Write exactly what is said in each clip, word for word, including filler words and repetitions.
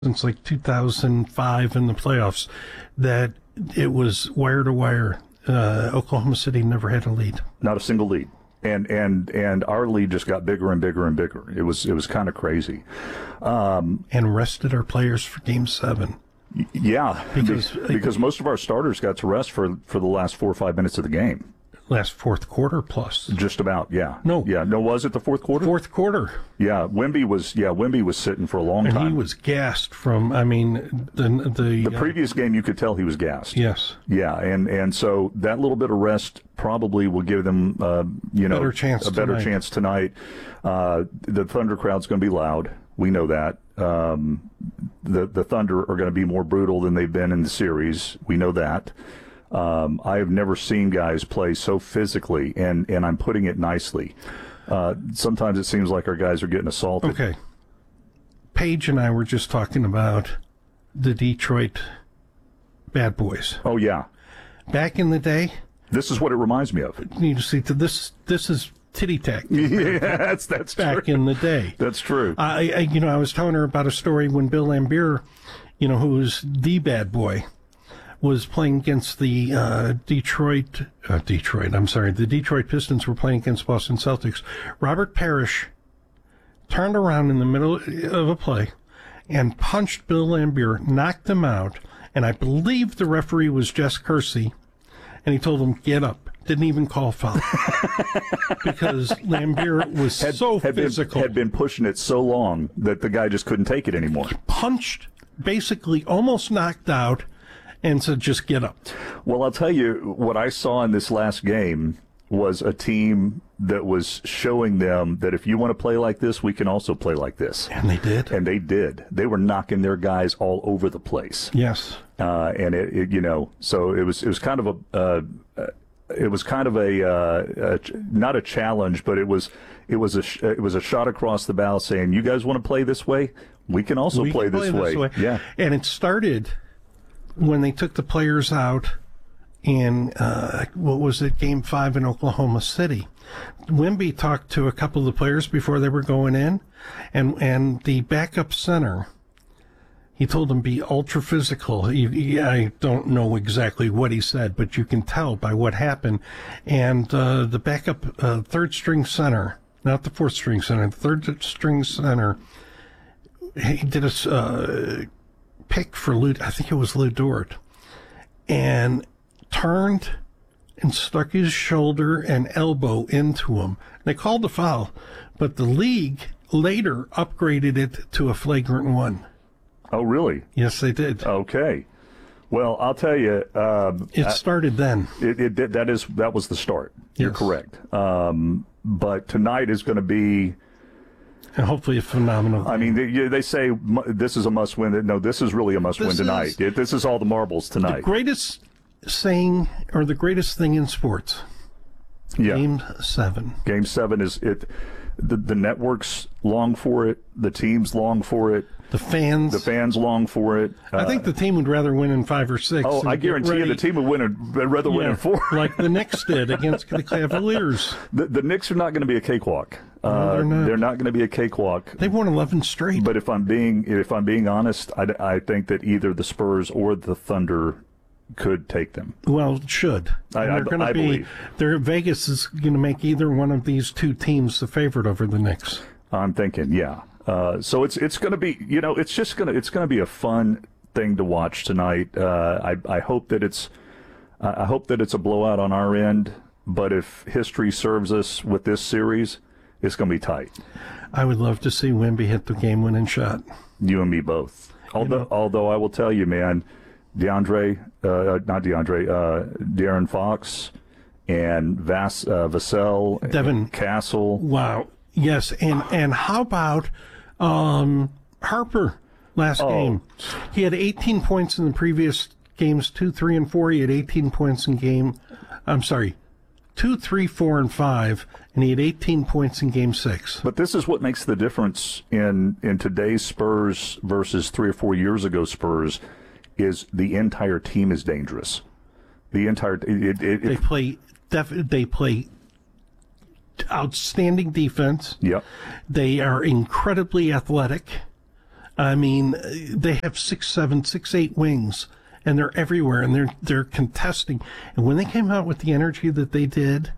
since like two thousand five in the playoffs that it was wire to wire. Uh, Oklahoma City never had a lead. Not a single lead. And and and our lead just got bigger and bigger and bigger. It was it was kind of crazy. Um, and rested our players for Game Seven. Y- yeah, because because most of our starters got to rest for for the last four or five minutes of the game. Last fourth quarter plus. Just about, yeah. No, yeah, no. Was it the fourth quarter? Fourth quarter. Yeah, Wemby was. Yeah, Wemby was sitting for a long and time. And he was gassed from. I mean, the the the previous uh, game you could tell he was gassed. Yes. Yeah, and and so that little bit of rest probably will give them, uh, you know, better chance a better tonight. chance tonight. Uh, the Thunder crowd's going to be loud. We know that. Um, the the Thunder are going to be more brutal than they've been in the series. We know that. Um, I have never seen guys play so physically, and, and I'm putting it nicely. Uh, sometimes it seems like our guys are getting assaulted. Okay. Paige and I were just talking about the Detroit Bad Boys. Oh, yeah. Back in the day. This is what it reminds me of. You see, this this is titty tack. Yeah, that's, that's back true. in the day. That's true. I, I, you know, I was telling her about a story when Bill Laimbeer, you know, who was the bad boy, was playing against the uh, Detroit, uh, Detroit, I'm sorry, the Detroit Pistons were playing against Boston Celtics. Robert Parrish turned around in the middle of a play and punched Bill Laimbeer, knocked him out, and I believe the referee was Jess Kersey, and he told him, get up. Didn't even call foul. Because Laimbeer was had, so had physical. Been, had been pushing it so long that the guy just couldn't take it anymore. He punched, basically almost knocked out, and said, just get up. Well, I'll tell you, what I saw in this last game was a team that was showing them that if you want to play like this, we can also play like this. And they did. And they did. They were knocking their guys all over the place. Yes. Uh, and, it, it, you know, so it was it was kind of a, uh, it was kind of a, uh, a, not a challenge, but it was, it was a, sh- it was a shot across the bow saying, you guys want to play this way? We can also we play, can this, play way. this way. Yeah. And it started when they took the players out in, uh, what was it, Game five in Oklahoma City. Wemby talked to a couple of the players before they were going in, and and the backup center, he told them be ultra physical. He, he, I don't know exactly what he said, but you can tell by what happened. And uh, the backup uh, third string center, not the fourth string center, the third string center, he did a uh, pick for Lou, I think it was Lou Dort, and turned and stuck his shoulder and elbow into him. They called the foul, but the league later upgraded it to a flagrant one. Oh, really? Yes, they did. Okay. Well, I'll tell you. Um, it started then. It, it did. That is that was the start. You're yes. correct. Um, but tonight is going to be. And hopefully a phenomenal game. I mean, they, they say this is a must-win. No, this is really a must-win this tonight. Is it, this is all the marbles tonight. The greatest saying, or the greatest thing in sports. Yeah. Game seven. Game seven is it. The, the networks long for it. The teams long for it. The fans. The fans long for it. Uh, I think the team would rather win in five or six. Oh, I guarantee you the team would win. In, rather yeah, win in four, like the Knicks did against the Cavaliers. The, the Knicks are not going to be a cakewalk. No, uh, they're not. They're not going to be a cakewalk. They've won eleven straight. But if I'm being if I'm being honest, I, I think that either the Spurs or the Thunder could take them. Well, should. I, they're I, going to I be. believe. They're, Vegas is going to make either one of these two teams the favorite over the Knicks. I'm thinking, yeah. Uh, so it's it's going to be, you know, it's just going to it's going to be a fun thing to watch tonight. Uh, I I hope that it's I hope that it's a blowout on our end. But if history serves us with this series, it's going to be tight. I would love to see Wemby hit the game-winning shot. You and me both. Although you know, although I will tell you, man, DeAndre, uh, not DeAndre, uh, De'Aaron Fox and Vas uh, Vassell, Devin Castle. Wow. Yes, and and how about um, Harper last oh. game? He had eighteen points in the previous games, two, three, and four. He had eighteen points in game. I'm sorry, two, three, four, and five, and he had eighteen points in game six. But this is what makes the difference in in today's Spurs versus three or four years ago Spurs, is the entire team is dangerous. The entire it, it, they play def, they play. outstanding defense. Yep. They are incredibly athletic. I mean, they have six, seven, six, eight wings, and they're everywhere, and they're they're contesting. And when they came out with the energy that they did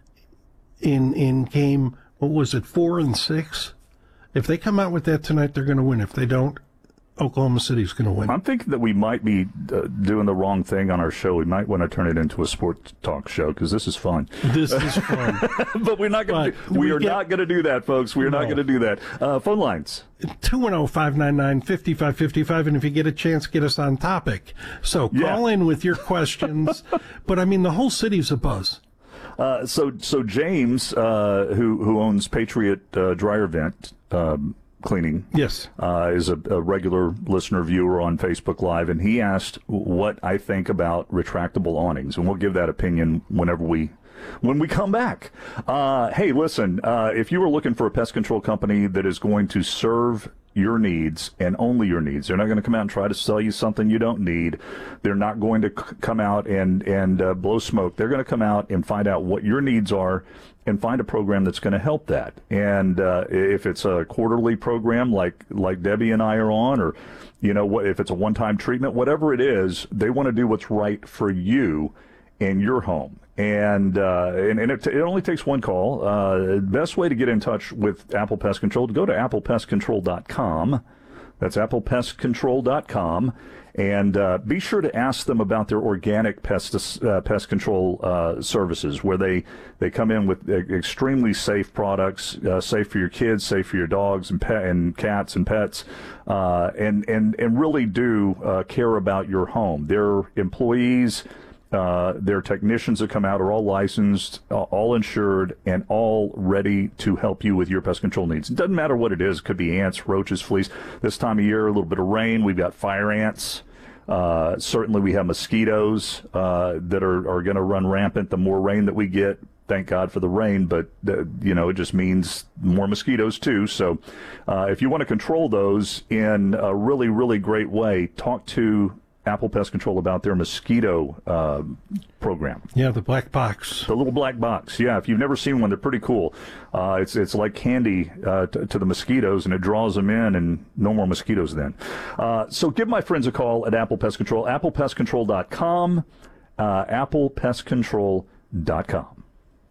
in in game, what was it, four and six? If they come out with that tonight, they're going to win. If they don't, Oklahoma City's going to win. I'm thinking that we might be uh, doing the wrong thing on our show. We might want to turn it into a sports talk show because this is fun. This is fun. But we're not going to. We, we are get, not going to do that, folks. We are no. not going to do that. Uh, phone lines. two one zero, five nine nine, five five five five, and if you get a chance, get us on topic. So call yeah. in with your questions. But, I mean, the whole city's abuzz. Uh, so, so James, uh, who who owns Patriot uh, Dryer Vent um, Cleaning, yes, uh, is a, a regular listener viewer on Facebook Live, and he asked what I think about retractable awnings, and we'll give that opinion whenever we when we come back. Uh, hey, listen, uh, if you are looking for a pest control company that is going to serve your needs and only your needs, they're not going to come out and try to sell you something you don't need. They're not going to c- come out and, and uh, blow smoke. They're going to come out and find out what your needs are and find a program that's going to help that. And uh, if it's a quarterly program like like Debbie and I are on, or you know, what if it's a one-time treatment, whatever it is, they want to do what's right for you in your home. And uh, and, and it, it only takes one call. Uh, best way to get in touch with Apple Pest Control, to go to apple pest control dot com. That's apple pest control dot com. And uh, be sure to ask them about their organic pest uh, pest control uh, services, where they, they come in with extremely safe products, uh, safe for your kids, safe for your dogs and pet and cats and pets, uh, and and and really do uh, care about your home. Their employees, uh, their technicians that come out are all licensed, uh, all insured, and all ready to help you with your pest control needs. It doesn't matter what it is. It could be ants, roaches, fleas. This time of year, a little bit of rain. We've got fire ants. Uh, certainly we have mosquitoes uh, that are, are going to run rampant the more rain that we get. Thank God for the rain, but, uh, you know, it just means more mosquitoes, too. So uh, if you want to control those in a really, really great way, talk to Apple Pest Control about their mosquito uh, program. Yeah, the black box. The little black box. Yeah, if you've never seen one, they're pretty cool. Uh, it's it's like candy uh, to, to the mosquitoes, and it draws them in, and no more mosquitoes then. Uh, so give my friends a call at Apple Pest Control, apple pest control dot com, uh, apple pest control dot com.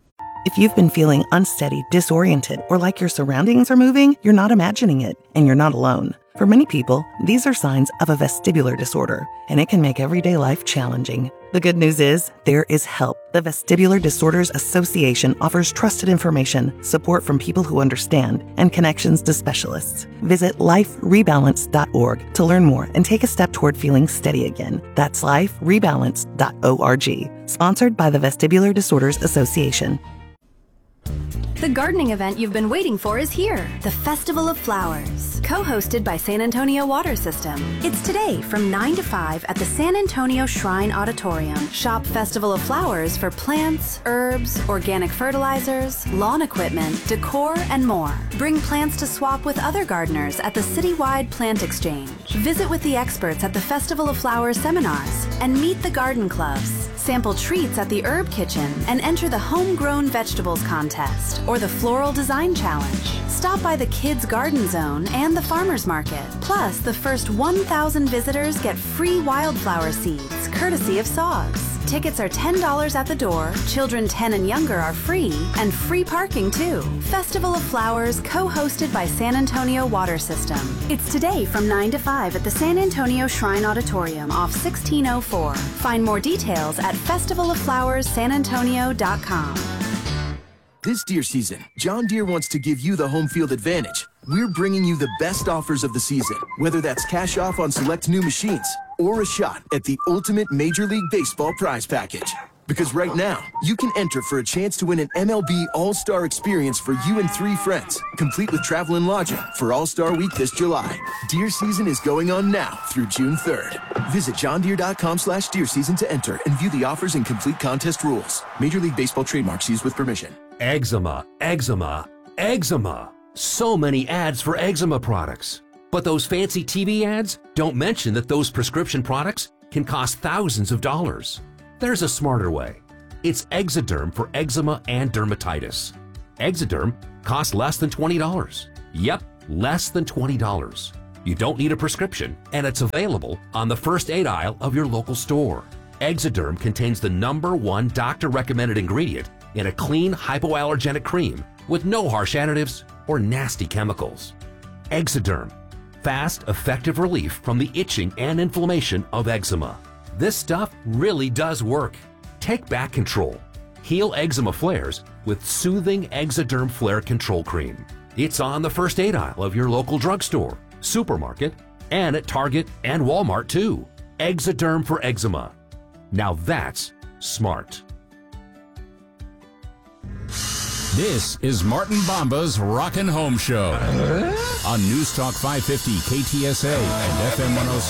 If you've been feeling unsteady, disoriented, or like your surroundings are moving, you're not imagining it, and you're not alone. For many people, these are signs of a vestibular disorder, and it can make everyday life challenging. The good news is, there is help. The Vestibular Disorders Association offers trusted information, support from people who understand, and connections to specialists. Visit life rebalance dot org to learn more and take a step toward feeling steady again. That's life rebalance dot org. Sponsored by the Vestibular Disorders Association. The gardening event you've been waiting for is here. The Festival of Flowers, co-hosted by San Antonio Water System. It's today from nine to five at the San Antonio Shrine Auditorium. Shop Festival of Flowers for plants, herbs, organic fertilizers, lawn equipment, decor, and more. Bring plants to swap with other gardeners at the citywide plant exchange. Visit with the experts at the Festival of Flowers seminars and meet the garden clubs. Sample treats at the Herb Kitchen and enter the Homegrown Vegetables Contest or the Floral Design Challenge. Stop by the Kids Garden Zone and the Farmers Market. Plus, the first one thousand visitors get free wildflower seeds, courtesy of S O Gs. Tickets are ten dollars at the door, children ten and younger are free, and free parking too. Festival of Flowers, co-hosted by San Antonio Water System. It's today from nine to five at the San Antonio Shrine Auditorium off sixteen oh four. Find more details at festival of flowers san antonio dot com. This deer season, John Deere wants to give you the home field advantage. We're bringing you the best offers of the season, whether that's cash off on select new machines or a shot at the ultimate Major League Baseball prize package. Because right now, you can enter for a chance to win an M L B All-Star experience for you and three friends, complete with travel and lodging for All-Star Week this July. Deer season is going on now through June third. Visit john deere dot com slash deer season to enter and view the offers and complete contest rules. Major League Baseball trademarks used with permission. Eczema, eczema, eczema. So many ads for eczema products. But those fancy T V ads don't mention that those prescription products can cost thousands of dollars. There's a smarter way. It's Exoderm for eczema and dermatitis. Exoderm costs less than twenty dollars. Yep, less than twenty dollars. You don't need a prescription, and it's available on the first aid aisle of your local store. Exoderm contains the number one doctor-recommended ingredient in a clean, hypoallergenic cream with no harsh additives or nasty chemicals. Exoderm, fast, effective relief from the itching and inflammation of eczema. This stuff really does work. Take back control. Heal eczema flares with soothing Exoderm Flare Control Cream. It's on the first aid aisle of your local drugstore, supermarket, and at Target and Walmart too. Exoderm for eczema. Now that's smart. This is Martin Bomba's Rockin' Home Show on News Talk five fifty K T S A and F M one oh